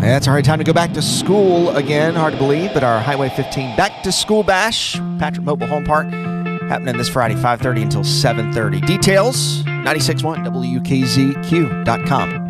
That's all right. Time to go back to school again. Hard to believe, but our Highway 15 Back to School Bash, Patrick Mobile Home Park, happening this Friday, 5:30 until 7:30. Details, 96.1 WKZQ.com.